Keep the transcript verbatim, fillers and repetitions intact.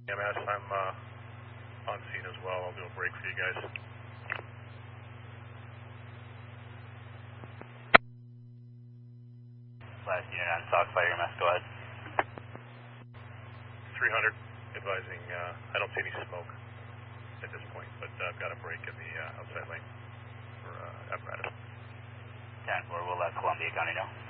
M S, I'm uh, on scene as well. I'll do a break for you guys. Last unit on Stockfire M S, go ahead. three hundred, advising, uh, I don't see any smoke at this point, but uh, I've got a break in the uh, outside lane for uh, apparatus. ten four, we'll let Columbia County know.